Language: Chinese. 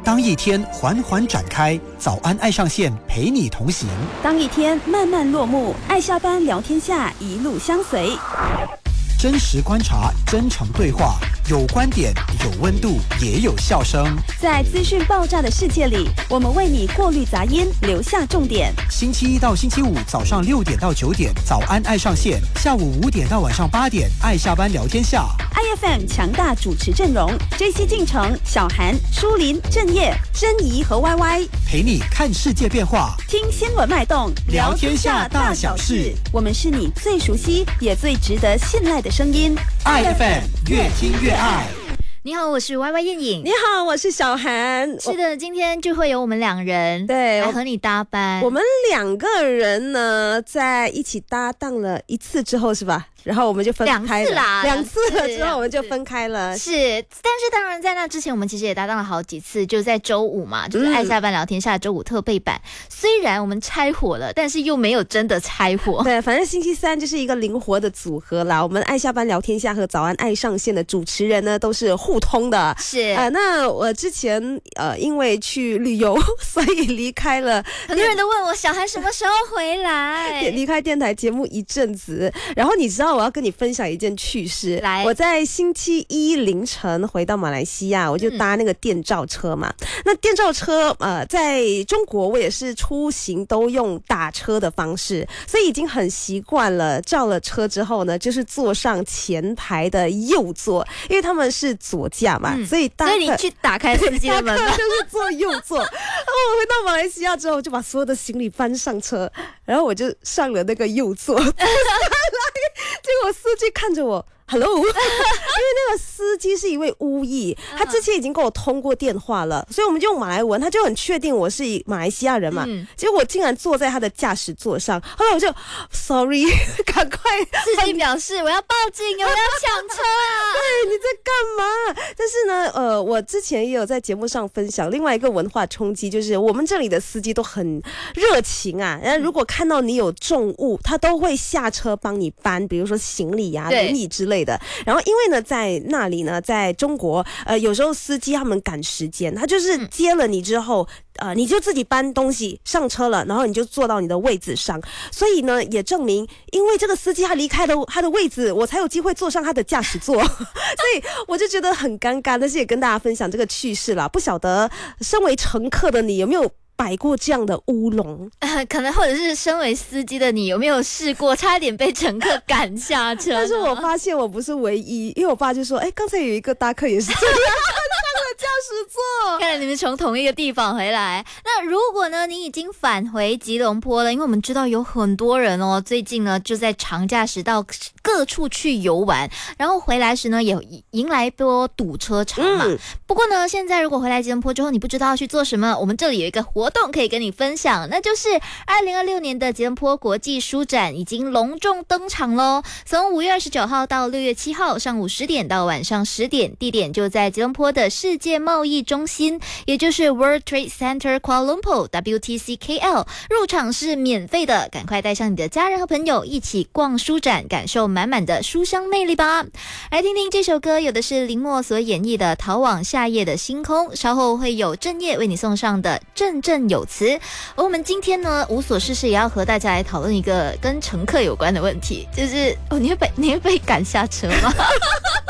当一天缓缓展开，早安爱上线陪你同行。 当一天慢慢落幕，爱下班聊天下一路相随。 真实观察，真诚对话，有观点，有温度，也有笑声。 在资讯爆炸的世界里，我们为你过滤杂音，留下重点。 星期一到星期五早上6点到9点，早安爱上线；下午5点到晚上8点，爱下班聊天下。 IFM 强大主持阵容 ：JC 进城、小韩、舒林、郑业、珍怡和 YY， 陪你看世界变化， 听新闻脉动， 聊天下大小事。 我们是你最熟悉也最值得信赖的声音。 IFM 越听越爱。 你好，我是 YY 燕颖。 你好，我是小韩。 是的，今天就会有我们2人来和你搭班。 我们2个人呢，在一起搭档了一次之后，是吧？然后我们就分开了2次了之后我们就分开了。 是，但是当然在那之前我们其实也搭档了好几次，就在周五嘛，就是爱下班聊天下周五特备版。虽然我们拆伙了，但是又没有真的拆伙。 对，反正星期三就是一个灵活的组合啦。我们爱下班聊天下和早安爱上线的主持人呢都是互通的。 是那我之前因为去旅游，所以离开了。 很多人都问我小韩什么时候回来， 离开电台节目一阵子。然后你知道我要跟你分享一件趣事。 来， 我在星期一凌晨回到马来西亚，我就搭那个电召车嘛。那电召车在中国我也是出行都用打车的方式，所以已经很习惯了。召了车之后呢，就是坐上前排的右座，因为他们是左驾嘛，所以你去打开司机的门吧， 就是坐右座。然后我回到马来西亚之后，就把所有的行李搬上车，然后我就上了那个右座。结果司机看着我 Hello 因为那个司机是一位巫裔，他之前已经跟我通过电话了，所以我们就用马来文，他就很确定我是马来西亚人嘛。结果我竟然坐在他的驾驶座上，后来我就 Sorry 赶快司机表示我要报警，我要抢车啊对，你在干嘛？但是呢我之前也有在节目上分享另外一个文化冲击，就是我们这里的司机都很热情啊，然后如果看到你有重物，他都会下车帮你搬，比如说行李啊轮椅之类的。然后因为呢在那里呢，在中国有时候司机他们赶时间，他就是接了你之后你就自己搬东西上车了，然后你就坐到你的位置上。所以呢也证明因为这个司机他离开了他的位置，我才有机会坐上他的驾驶座所以我就觉得很尴尬，但是也跟大家分享这个趣事啦。不晓得身为乘客的你有没有摆过这样的乌龙？ 可能或者是身为司机的你有没有试过差点被乘客赶下车？ 但是我发现我不是唯一，因为我爸就说刚才有一个搭客也是这样驾驶座。 看来你们从同一个地方回来。那如果呢你已经返回吉隆坡了，因为我们知道有很多人最近呢就在长假时到各处去游玩，然后回来时呢也迎来多堵车潮嘛。不过呢现在如果回来吉隆坡之后你不知道要去做什么，我们这里有一个活动可以跟你分享，那就是2026年的吉隆坡国际书展已经隆重登场咯。从5月29号到6月7号上午10点到晚上10点，地点就在吉隆坡的世界贸易中心，也就是 World Trade Center Kuala Lumpur WTC KL。 入场是免费的，赶快带上你的家人和朋友一起逛书展，感受满满的书香魅力吧。来听听这首歌，有的是林默所演绎的逃往夏夜的星空，稍后会有郑业为你送上的振振有词。而我们今天呢无所事事也要和大家来讨论一个跟乘客有关的问题，就是你会被赶下车吗